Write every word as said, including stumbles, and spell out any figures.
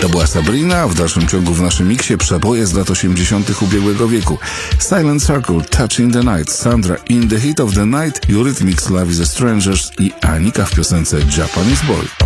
To była Sabrina, a w dalszym ciągu w naszym miksie przeboje z lat osiemdziesiątych ubiegłego wieku. Silent Circle, Touch in the Night, Sandra, In the Heat of the Night, Eurythmics, Love is a Strangers i Anika w piosence Japanese Boy.